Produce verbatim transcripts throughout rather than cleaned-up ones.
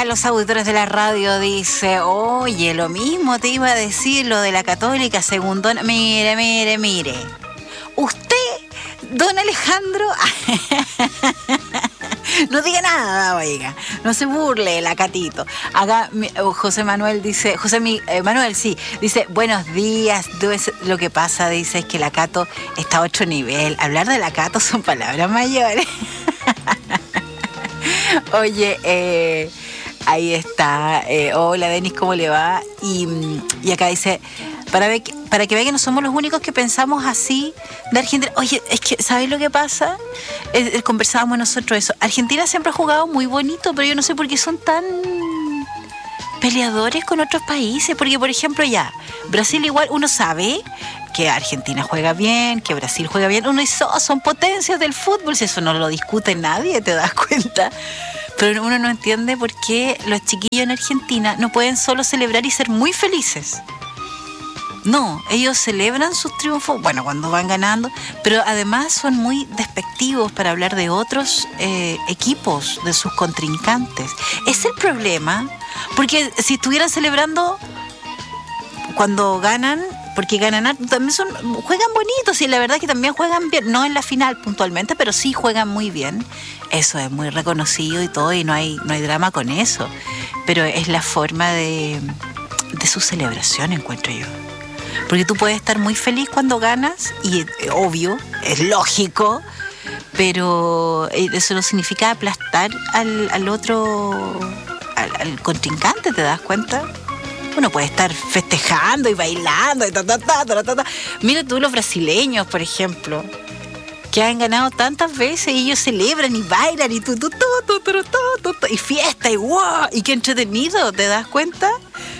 los auditores de la radio, dice, oye, lo mismo te iba a decir lo de la Católica, según don... Mire, mire, mire. Usted, don Alejandro, no diga nada, oiga, no se burle, la Catito. Acá José Manuel dice, José Mi, eh, Manuel, sí, dice, buenos días. Lo que pasa, dice, es que la Cato está a otro nivel. Hablar de la Cato son palabras mayores. Oye, eh, ahí está. Eh, hola, Denis, ¿cómo le va? Y, y acá dice, para, ver, para que vean que no somos los únicos que pensamos así de Argentina. Oye, es que, ¿sabéis lo que pasa? Eh, eh, conversábamos nosotros eso. Argentina siempre ha jugado muy bonito, pero yo no sé por qué son tan peleadores con otros países. Porque, por ejemplo, ya, Brasil igual, uno sabe que Argentina juega bien, que Brasil juega bien. Uno dice, oh, son potencias del fútbol, si eso no lo discute nadie, ¿te das cuenta? Pero uno no entiende por qué los chiquillos en Argentina no pueden solo celebrar y ser muy felices. No, ellos celebran sus triunfos, bueno, cuando van ganando, pero además son muy despectivos para hablar de otros eh, equipos, de sus contrincantes. Es el problema, porque si estuvieran celebrando cuando ganan, porque ganan, también son, juegan bonitos y la verdad es que también juegan bien, no en la final puntualmente, pero sí juegan muy bien. Eso es muy reconocido y todo, y no hay, no hay drama con eso, pero es la forma de, de su celebración, encuentro yo. Porque tú puedes estar muy feliz cuando ganas, y eh, obvio, es lógico, pero eso no significa aplastar al, al otro, al, al contrincante, ¿te das cuenta? Uno puede estar festejando y bailando y ta, ta, ta, ta, ta, ta. Mira tú los brasileños, por ejemplo, que han ganado tantas veces y ellos celebran y bailan y tu, tu, tu, tu, tu, tu, tu, y fiesta y wow, y qué entretenido, ¿te das cuenta?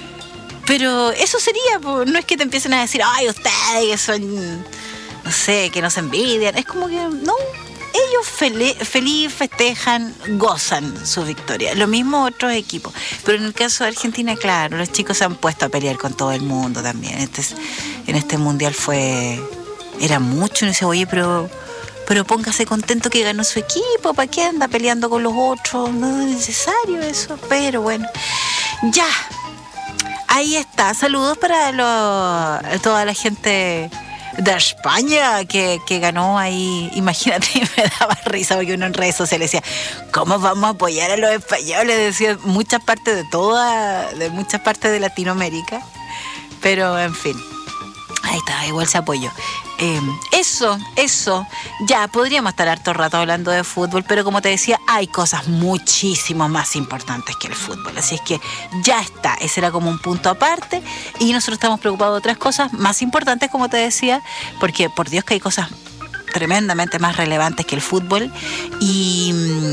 Pero eso sería, no es que te empiecen a decir, ay, ustedes que son, no sé, que nos envidian. Es como que, no, ellos fel- feliz festejan, gozan su victoria. Lo mismo otros equipos. Pero en el caso de Argentina, claro, los chicos se han puesto a pelear con todo el mundo también. Este, en este mundial fue, era mucho, y no dice, oye, pero... Pero póngase contento que ganó su equipo, ¿para qué anda peleando con los otros? No es necesario eso, pero bueno, ya. Ahí está, saludos para lo, toda la gente de España que, que ganó ahí. Imagínate, me daba risa porque uno en redes sociales decía, ¿cómo vamos a apoyar a los españoles? Decía muchas partes de toda, de muchas partes de Latinoamérica, pero en fin, ahí está, igual se apoyó. Eh, eso, eso, ya podríamos estar harto rato hablando de fútbol, pero como te decía, hay cosas muchísimo más importantes que el fútbol, así es que ya está, ese era como un punto aparte, y nosotros estamos preocupados de otras cosas más importantes, como te decía, porque por Dios que hay cosas tremendamente más relevantes que el fútbol, y...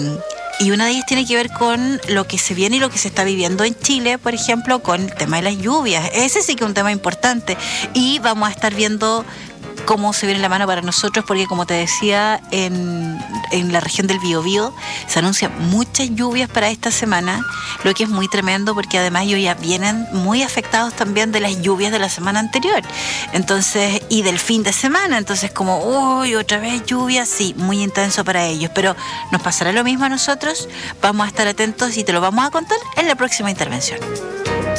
Y una de ellas tiene que ver con lo que se viene y lo que se está viviendo en Chile, por ejemplo, con el tema de las lluvias. Ese sí que es un tema importante. Y vamos a estar viendo cómo se viene la mano para nosotros, porque como te decía, en, en la región del Biobío se anuncian muchas lluvias para esta semana, lo que es muy tremendo porque además ellos ya vienen muy afectados también de las lluvias de la semana anterior, entonces, y del fin de semana, entonces como, uy, otra vez lluvia, sí, muy intenso para ellos, pero nos pasará lo mismo a nosotros, vamos a estar atentos y te lo vamos a contar en la próxima intervención.